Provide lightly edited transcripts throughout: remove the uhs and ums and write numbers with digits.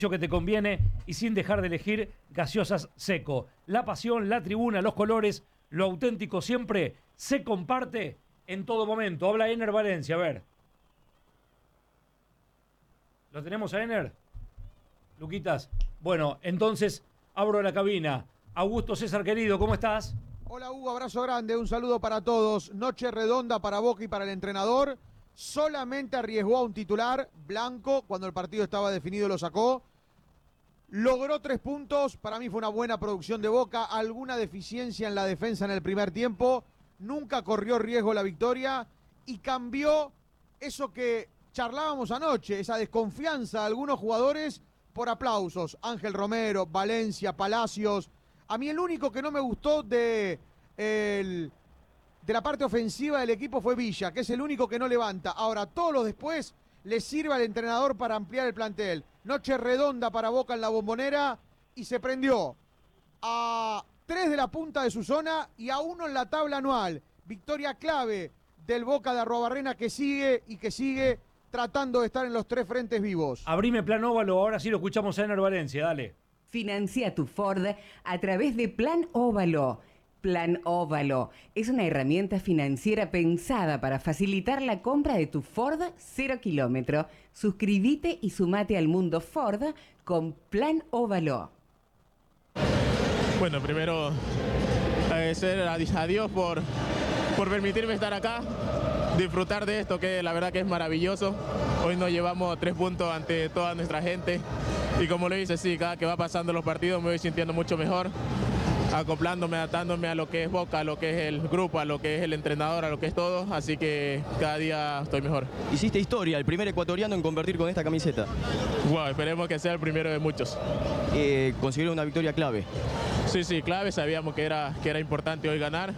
que te conviene y sin dejar de elegir gaseosas Seco. La pasión, la tribuna, los colores, lo auténtico siempre se comparte en todo momento. Habla Ener Valencia, a ver. ¿Lo tenemos a Ener? Luquitas. Bueno, entonces abro la cabina. Augusto César, querido, ¿cómo estás? Hola Hugo, abrazo grande, un saludo para todos. Noche redonda para Boca y para el entrenador. Solamente arriesgó a un titular, Blanco, cuando el partido estaba definido lo sacó. Logró 3 puntos, para mí fue una buena producción de Boca, alguna deficiencia en la defensa en el primer tiempo, nunca corrió riesgo la victoria y cambió eso que charlábamos anoche, esa desconfianza de algunos jugadores por aplausos. Ángel Romero, Valencia, Palacios. A mí el único que no me gustó de la parte ofensiva del equipo fue Villa, que es el único que no levanta. Ahora, todos los después le sirve al entrenador para ampliar el plantel. Noche redonda para Boca en la Bombonera y se prendió a 3 de la punta de su zona y a 1 en la tabla anual. Victoria clave del Boca de Arruabarrena que sigue tratando de estar en los 3 frentes vivos. Abrime Plan Óvalo, ahora sí lo escuchamos a Ener Valencia, dale. Financia tu Ford a través de Plan Óvalo. Plan Óvalo es una herramienta financiera pensada para facilitar la compra de tu Ford 0 kilómetro. Suscríbete y sumate al mundo Ford con Plan Óvalo. Bueno, primero agradecer a Dios por permitirme estar acá, disfrutar de esto que la verdad que es maravilloso. Hoy nos llevamos 3 puntos ante toda nuestra gente y como lo dice, sí, cada que va pasando los partidos me voy sintiendo mucho mejor, acoplándome, adaptándome a lo que es Boca, a lo que es el grupo, a lo que es el entrenador, a lo que es todo, así que cada día estoy mejor. Hiciste historia, el primer ecuatoriano en convertir con esta camiseta. Wow, esperemos que sea el primero de muchos. Consiguieron una victoria clave. Sí, clave, sabíamos que era importante hoy ganar.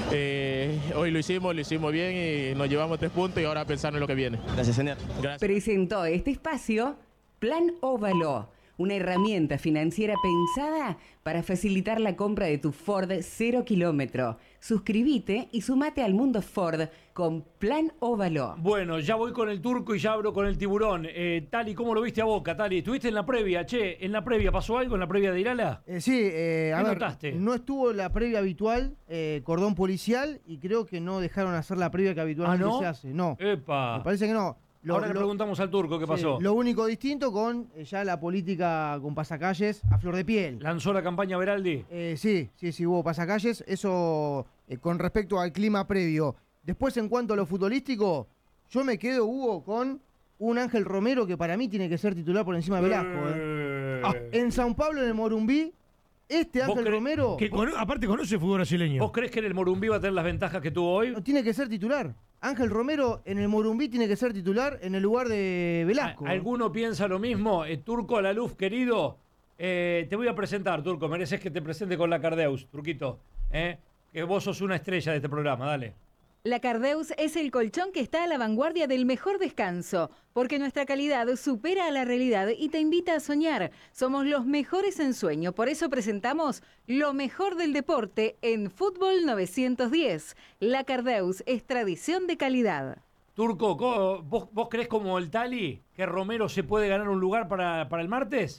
Hoy lo hicimos bien y nos llevamos 3 puntos y ahora a pensar en lo que viene. Gracias, Ener. Gracias. Presentó este espacio Plan Óvalo, una herramienta financiera pensada para facilitar la compra de tu Ford 0 kilómetro. Suscríbete y sumate al mundo Ford con Plan Óvalo. Bueno, ya voy con el Turco y ya abro con el Tiburón. Tali, ¿cómo lo viste a Boca, Tali? ¿Estuviste en la previa? Che, ¿en la previa pasó algo en la previa de Irala? Sí, a ver, notaste? no estuvo la previa habitual, cordón policial, y creo que no dejaron hacer la previa que habitualmente se hace. No, ¡Epa! me parece que no. Ahora le preguntamos al Turco qué pasó. Lo único distinto con ya la política con pasacalles a flor de piel. ¿Lanzó la campaña Beraldi? Sí, hubo pasacalles. Eso con respecto al clima previo. Después, en cuanto a lo futbolístico, yo me quedo, Hugo, con un Ángel Romero que para mí tiene que ser titular por encima de Velasco. En San Pablo, en el Morumbí, Ángel Romero... aparte conoce el fútbol brasileño. ¿Vos crees que en el Morumbí va a tener las ventajas que tuvo hoy? No, tiene que ser titular. Ángel Romero en el Morumbí tiene que ser titular en el lugar de Velasco. ¿Alguno piensa lo mismo? Turco Alaluf, querido, te voy a presentar, Turco. Mereces que te presente con la Cardeus, Turquito. Que vos sos una estrella de este programa, dale. La Cardeus es el colchón que está a la vanguardia del mejor descanso, porque nuestra calidad supera a la realidad y te invita a soñar. Somos los mejores en sueño, por eso presentamos lo mejor del deporte en Fútbol 910. La Cardeus es tradición de calidad. Turco, ¿vos creés como el Tali que Romero se puede ganar un lugar para el martes?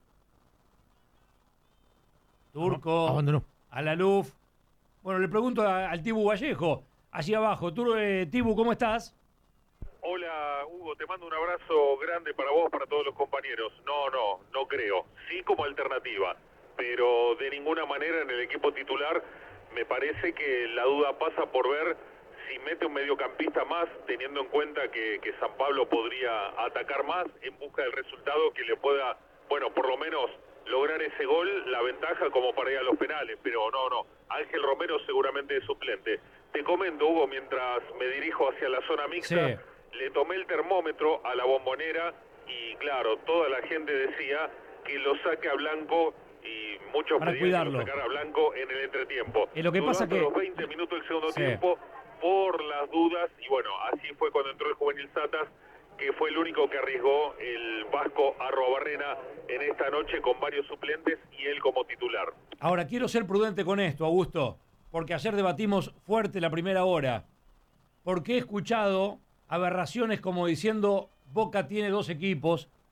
Turco, abandonó. Alaluf. Bueno, le pregunto al Tibu Vallejo. Allí abajo. Tibu, ¿cómo estás? Hola, Hugo, te mando un abrazo grande para vos, para todos los compañeros. No creo. Sí como alternativa, pero de ninguna manera en el equipo titular. Me parece que la duda pasa por ver si mete un mediocampista más, teniendo en cuenta que San Pablo podría atacar más en busca del resultado que le pueda, bueno, por lo menos lograr ese gol, la ventaja como para ir a los penales, pero no. Ángel Romero seguramente es suplente. Te comento, Hugo, mientras me dirijo hacia la zona mixta, le tomé el termómetro a la Bombonera y claro, toda la gente decía que lo saque a Blanco y muchos para pedían cuidarlo. que lo sacara a Blanco en el entretiempo. Lo que pasa que los 20 minutos del segundo tiempo, por las dudas, y bueno, así fue cuando entró el juvenil Satas, que fue el único que arriesgó el vasco Arruabarrena en esta noche con varios suplentes y él como titular. Ahora, quiero ser prudente con esto, Augusto, porque ayer debatimos fuerte la primera hora, porque he escuchado aberraciones como diciendo Boca tiene 2 equipos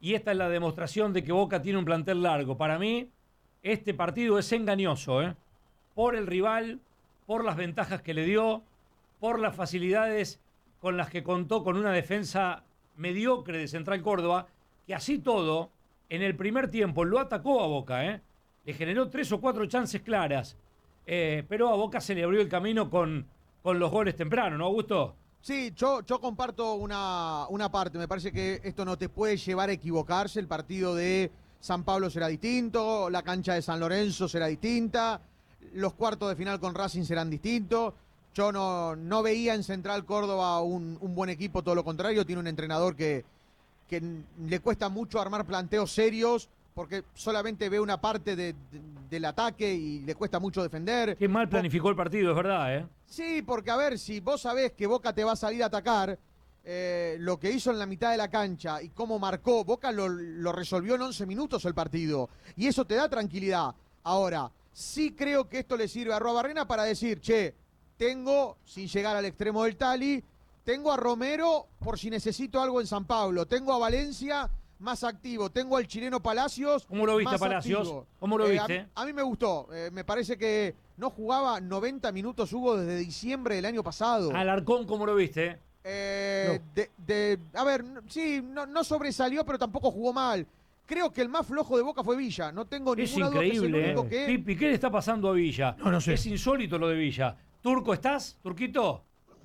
y esta es la demostración de que Boca tiene un plantel largo. Para mí, este partido es engañoso, por el rival, por las ventajas que le dio, por las facilidades con las que contó con una defensa mediocre de Central Córdoba, que así todo, en el primer tiempo lo atacó a Boca, le generó 3 o 4 chances claras, pero a Boca se le abrió el camino con los goles temprano, ¿no, Augusto? Sí, yo comparto una parte. Me parece que esto no te puede llevar a equivocarse. El partido de San Pablo será distinto, la cancha de San Lorenzo será distinta, los cuartos de final con Racing serán distintos. Yo no veía en Central Córdoba un buen equipo, todo lo contrario. Tiene un entrenador que le cuesta mucho armar planteos serios porque solamente ve una parte del ataque y le cuesta mucho defender. Qué mal planificó el partido, es verdad, Sí, porque a ver, si vos sabés que Boca te va a salir a atacar, lo que hizo en la mitad de la cancha y cómo marcó, Boca lo resolvió en 11 minutos el partido. Y eso te da tranquilidad. Ahora, sí creo que esto le sirve a Arruabarrena para decir, che, tengo, sin llegar al extremo del Tali, tengo a Romero por si necesito algo en San Pablo, tengo a Valencia más activo, tengo al chileno Palacios. ¿Cómo lo viste, más Palacios? Activo. ¿Cómo lo viste? A mí me gustó, me parece que no jugaba 90 minutos, Hugo, desde diciembre del año pasado. Alarcón, ¿cómo lo viste? A ver, sí, no sobresalió, pero tampoco jugó mal. Creo que el más flojo de Boca fue Villa. No tengo ninguna duda que es el único que... Pipi, ¿qué le está pasando a Villa? No sé. Es insólito lo de Villa. ¿Turco estás? ¿Turquito?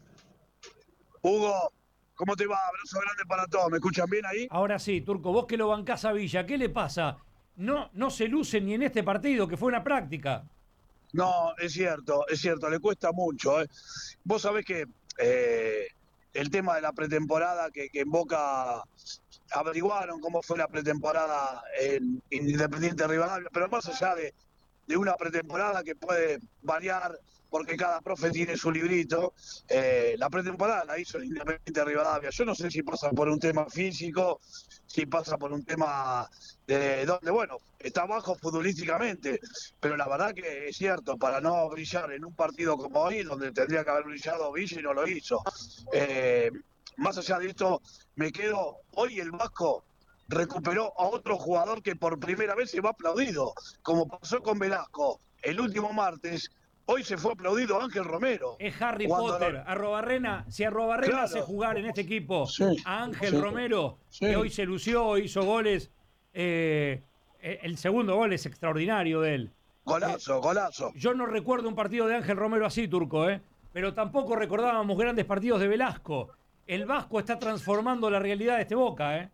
Hugo, ¿cómo te va? Abrazo grande para todos. ¿Me escuchan bien ahí? Ahora sí, Turco, vos que lo bancás a Villa, ¿qué le pasa? No se luce ni en este partido, que fue una práctica. No, es cierto, le cuesta mucho. Vos sabés que el tema de la pretemporada, que en Boca averiguaron cómo fue la pretemporada en Independiente Rivadavia, pero más allá de una pretemporada que puede variar, porque cada profe tiene su librito, la pretemporada la hizo el Independiente Rivadavia. Yo no sé si pasa por un tema físico, si pasa por un tema de donde, bueno, está bajo futbolísticamente, pero la verdad que es cierto, para no brillar en un partido como hoy, donde tendría que haber brillado Villa y no lo hizo. Más allá de esto, me quedo, hoy el Vasco recuperó a otro jugador que por primera vez se va aplaudido, como pasó con Velasco el último martes. Hoy se fue aplaudido Ángel Romero. Es Harry Potter. Arruabarrena, si Arruabarrena Claro. hace jugar en este equipo a Ángel Sí. Romero, Sí. que hoy se lució, hizo goles. El segundo gol es extraordinario de él. Golazo. Yo no recuerdo un partido de Ángel Romero así, Turco, pero tampoco recordábamos grandes partidos de Velasco. El Vasco está transformando la realidad de este Boca,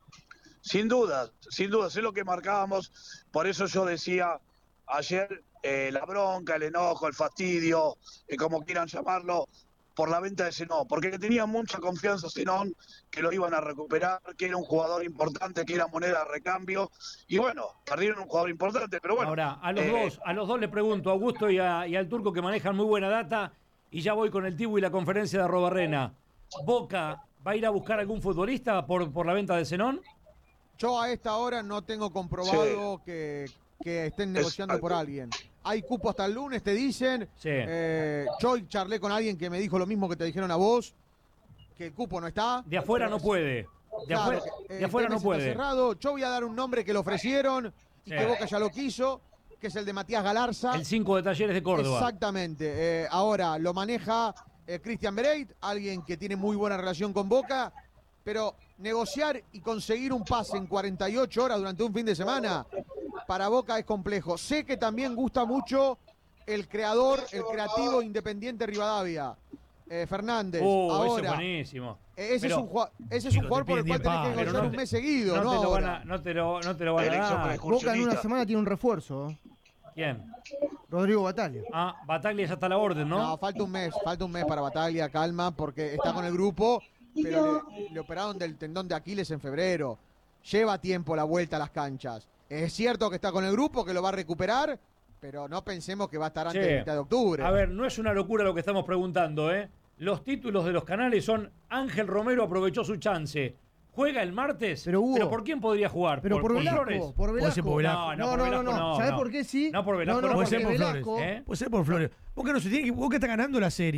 Sin duda, es lo que marcábamos. Por eso yo decía ayer, la bronca, el enojo, el fastidio, como quieran llamarlo, por la venta de Zenón, porque le tenía mucha confianza a Zenón, que lo iban a recuperar, que era un jugador importante, que era moneda de recambio, y bueno, perdieron un jugador importante, pero bueno. Ahora, a los dos le pregunto, a Augusto y al Turco, que manejan muy buena data, y ya voy con el Tibu y la conferencia de Arruabarrena. ¿Boca va a ir a buscar algún futbolista por la venta de Zenón? Yo a esta hora no tengo comprobado que estén negociando por alguien. Hay cupo hasta el lunes, te dicen. Sí. Yo charlé con alguien que me dijo lo mismo que te dijeron a vos, que el cupo no está. De afuera no puede. De afuera no está puede. cerrado. Yo voy a dar un nombre que le ofrecieron y que Boca ya lo quiso, que es el de Matías Galarza. El 5 de Talleres de Córdoba. Exactamente. Ahora lo maneja Cristian Bereit, alguien que tiene muy buena relación con Boca, pero negociar y conseguir un pase en 48 horas durante un fin de semana para Boca es complejo. Sé que también gusta mucho el creativo Independiente Rivadavia, Fernández. Ahora, ese es Ahora, buenísimo. ese es un jugador por el cual tenés que negociar un mes seguido, ¿no? No te lo van a dar. Boca en una semana tiene un refuerzo. ¿Quién? Rodrigo Bataglia. Bataglia ya está a la orden, ¿no? No, falta un mes para Bataglia, calma, porque está con el grupo, pero le operaron del tendón de Aquiles en febrero. Lleva tiempo la vuelta a las canchas. Es cierto que está con el grupo, que lo va a recuperar, pero no pensemos que va a estar antes de mitad de octubre. A ver, no es una locura lo que estamos preguntando, Los títulos de los canales son Ángel Romero aprovechó su chance. ¿Juega el martes? Pero ¿por quién podría jugar? Pero por Velasco. Flores? Por Velasco. Puede ser por Velasco. No. ¿Sabés por qué sí? No por Velasco. Puede ser por Velasco, Flores. Puede ser por Flores. Boca no se tiene que. Boca está ganando la serie.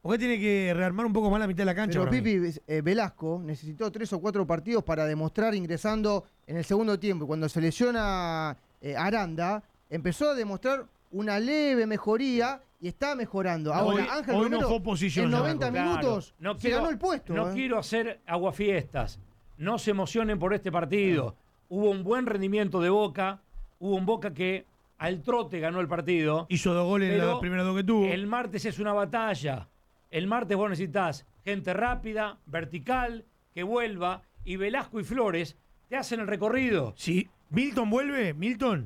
Boca tiene que rearmar un poco más la mitad de la cancha. Pero Pipi, Velasco necesitó 3 o 4 partidos para demostrar ingresando en el segundo tiempo. Y cuando se lesiona Aranda, empezó a demostrar una leve mejoría y está mejorando. Ahora, Ángel hoy Romero, no fue posición, en 90 Claro, minutos no se quiero- ganó el puesto. No quiero hacer aguafiestas. No se emocionen por este partido. Hubo un buen rendimiento de Boca. Hubo un Boca que al trote ganó el partido. Hizo 2 goles en Pero la primera 2 que tuvo. El martes es una batalla. El martes vos necesitas gente rápida, vertical, que vuelva. Y Velasco y Flores te hacen el recorrido. Si Milton vuelve, Milton,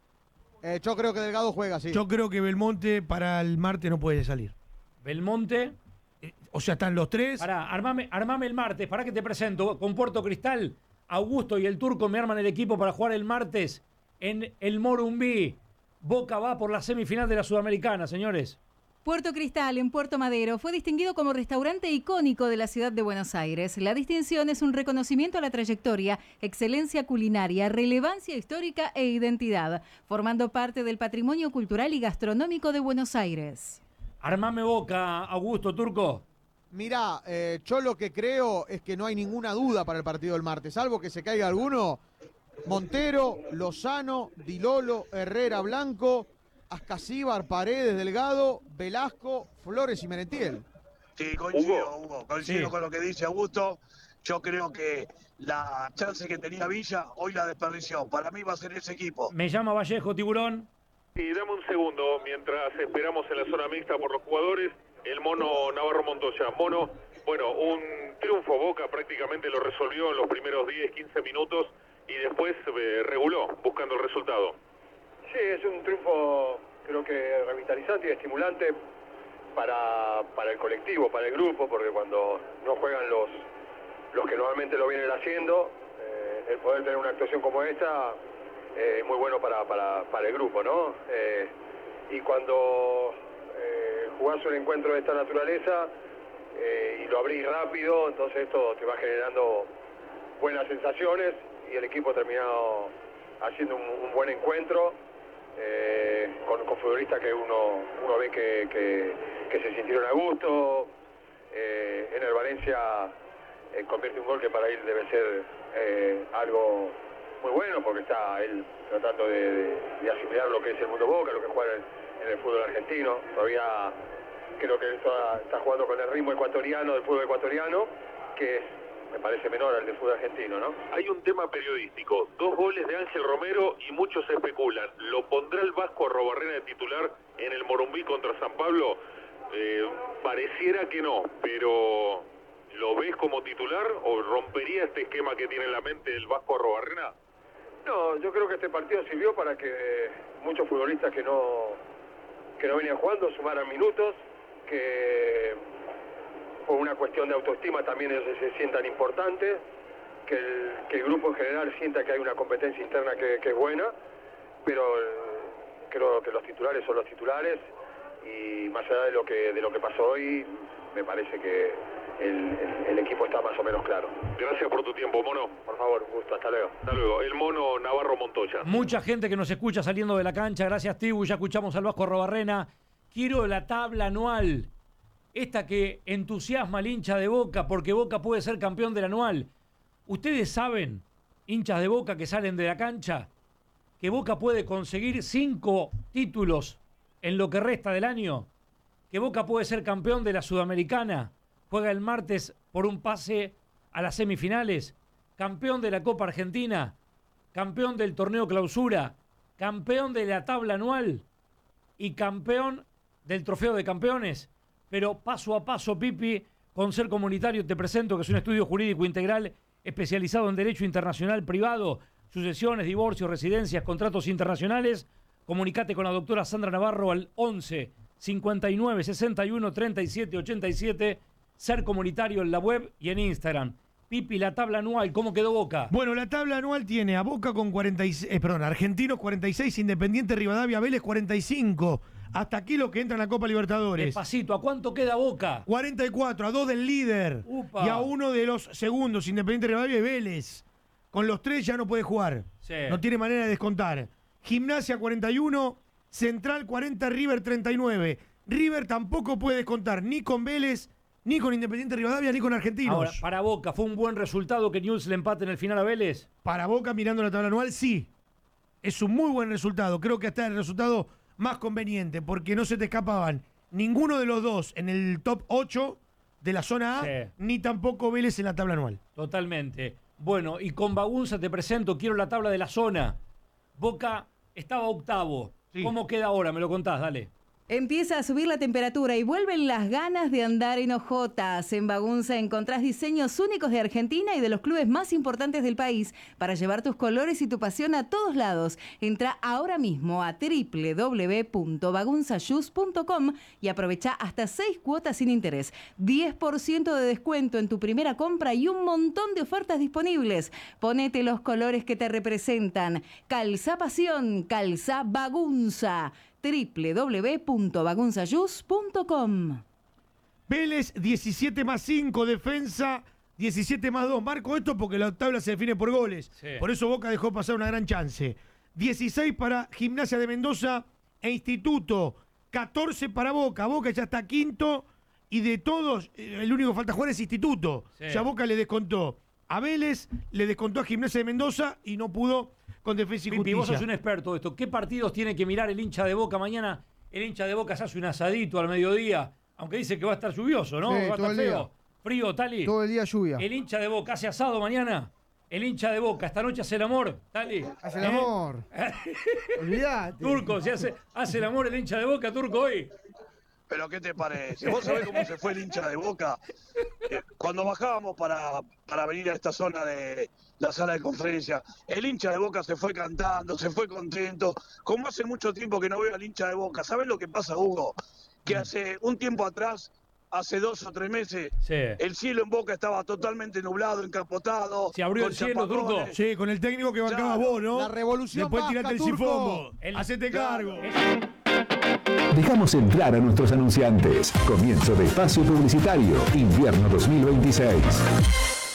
Yo creo que Delgado juega, sí. yo creo que Belmonte para el martes no puede salir. Belmonte. O sea, están los 3. Pará, armame el martes. Pará que te presento. Con Puerto Cristal, Augusto y el Turco me arman el equipo para jugar el martes en el Morumbí. Boca va por la semifinal de la Sudamericana, señores. Puerto Cristal, en Puerto Madero, fue distinguido como restaurante icónico de la ciudad de Buenos Aires. La distinción es un reconocimiento a la trayectoria, excelencia culinaria, relevancia histórica e identidad, formando parte del patrimonio cultural y gastronómico de Buenos Aires. Armame Boca, Augusto, Turco. Mirá, yo lo que creo es que no hay ninguna duda para el partido del martes, salvo que se caiga alguno. Montero, Lozano, Dilolo, Herrera, Blanco, Ascasíbar, Paredes, Delgado, Velasco, Flores y Merentiel. Sí, coincido, Hugo, coincido Sí. con lo que dice Augusto. Yo creo que la chance que tenía Villa, hoy la desperdició. Para mí va a ser ese equipo. Me llama Vallejo, Tiburón. Y dame un segundo, mientras esperamos en la zona mixta por los jugadores, el Mono Navarro Montoya. Mono, bueno, un triunfo. Boca prácticamente lo resolvió en los primeros 10, 15 minutos y después reguló, buscando el resultado. Sí, es un triunfo creo que revitalizante y estimulante para el colectivo, para el grupo, porque cuando no juegan los que normalmente lo vienen haciendo, el poder tener una actuación como esta es muy bueno para el grupo, ¿no? Y cuando jugás un encuentro de esta naturaleza y lo abrís rápido, entonces esto te va generando buenas sensaciones y el equipo ha terminado haciendo un buen encuentro con futbolistas que uno ve que se sintieron a gusto. En el Valencia convierte un gol que para él debe ser algo muy bueno, porque está él tratando de asimilar lo que es el mundo Boca, lo que juega en el fútbol argentino. Todavía creo que él está jugando con el ritmo ecuatoriano del fútbol ecuatoriano, que es, me parece, menor al del fútbol argentino, ¿no? Hay un tema periodístico, 2 goles de Ángel Romero y muchos especulan. ¿Lo pondrá el Vasco Arrobarrena de titular en el Morumbí contra San Pablo? Pareciera que no, pero ¿lo ves como titular o rompería este esquema que tiene en la mente el Vasco Arrobarrena? No, yo creo que este partido sirvió para que muchos futbolistas que no venían jugando sumaran minutos, que por una cuestión de autoestima también ellos se sientan importantes, que el grupo en general sienta que hay una competencia interna que es buena, pero creo que los titulares son los titulares y más allá de lo que pasó hoy, me parece que el equipo está más o menos claro. Gracias por tu tiempo, Mono. Por favor, un gusto, hasta luego. Hasta luego. El Mono Navarro Montoya. Mucha gente que nos escucha saliendo de la cancha. Gracias, Tibu. Ya escuchamos al Vasco Arrobarrena. Quiero la tabla anual. Esta que entusiasma al hincha de Boca porque Boca puede ser campeón del anual. Ustedes saben, hinchas de Boca que salen de la cancha, que Boca puede conseguir 5 títulos en lo que resta del año. Que Boca puede ser campeón de la Sudamericana. Juega el martes por un pase a las semifinales. Campeón de la Copa Argentina. Campeón del torneo clausura. Campeón de la tabla anual. Y campeón del trofeo de campeones. Pero paso a paso, Pipi, con Ser Comunitario te presento que es un estudio jurídico integral especializado en derecho internacional privado, sucesiones, divorcios, residencias, contratos internacionales. Comunicate con la doctora Sandra Navarro al 11 59 61 37 87. Ser Comunitario en la web y en Instagram. Pipi, la tabla anual, ¿cómo quedó Boca? Bueno, la tabla anual tiene a Boca con 46, Argentinos 46, Independiente Rivadavia, Vélez 45. Hasta aquí lo que entra en la Copa Libertadores. Despacito, ¿a cuánto queda Boca? 44, a 2 del líder. Upa. Y a 1 de los segundos, Independiente Rivadavia y Vélez. Con los 3 ya no puede jugar. Sí. No tiene manera de descontar. Gimnasia 41, Central 40, River 39. River tampoco puede contar ni con Vélez, ni con Independiente Rivadavia, ni con Argentinos. Ahora, para Boca, ¿fue un buen resultado que Newell's le empate en el final a Vélez? Para Boca, mirando la tabla anual, sí. Es un muy buen resultado. Creo que hasta el resultado más conveniente, porque no se te escapaban ninguno de los dos en el top 8 de la zona A, Sí. ni tampoco Vélez en la tabla anual. Totalmente. Bueno, y con Bagunza te presento, quiero la tabla de la zona. Boca estaba octavo. Sí. ¿Cómo queda ahora? Me lo contás, dale. Empieza a subir la temperatura y vuelven las ganas de andar en hojotas. En Bagunza encontrás diseños únicos de Argentina y de los clubes más importantes del país para llevar tus colores y tu pasión a todos lados. Entra ahora mismo a www.bagunzashoes.com y aprovecha hasta 6 cuotas sin interés, 10% de descuento en tu primera compra y un montón de ofertas disponibles. Ponete los colores que te representan. Calza pasión, calza Bagunza. www.bagunzayus.com. Vélez 17 más 5, defensa 17 más 2. Marco esto porque la tabla se define por goles. Sí. Por eso Boca dejó pasar una gran chance. 16 para Gimnasia de Mendoza e Instituto. 14 para Boca. Boca ya está quinto y de todos, el único que falta jugar es Instituto. Sí. Ya Boca le descontó a Vélez, le descontó a Gimnasia de Mendoza y no pudo con Defensa y Pipi, vos Justicia. sos un experto de esto. ¿Qué partidos tiene que mirar el hincha de Boca mañana? El hincha de Boca se hace un asadito al mediodía, aunque dice que va a estar lluvioso, ¿no? Sí, Va a todo estar el feo. día. Frío, Tali. Todo el día lluvia. El hincha de Boca hace asado mañana. El hincha de Boca esta noche hace el amor, Tali. Hace el amor. Olvídate. Turco, se hace el amor el hincha de Boca, Turco, hoy. Pero ¿qué te parece? ¿Vos sabés cómo se fue el hincha de Boca? Cuando bajábamos para venir a esta zona de la sala de conferencia, el hincha de Boca se fue cantando, se fue contento. Como hace mucho tiempo que no veo al hincha de Boca. ¿Sabés lo que pasa, Hugo? Que hace un tiempo atrás, hace 2 o 3 meses, Sí. el cielo en Boca estaba totalmente nublado, encapotado. Se abrió con el cielo, Turco. chapacones. Sí, con el técnico que bancabas Claro, vos, ¿no? la revolución Después vasca, tirate el Turco. sifón. Hacete cargo. Dejamos entrar a nuestros anunciantes. Comienzo de espacio publicitario. Invierno 2026.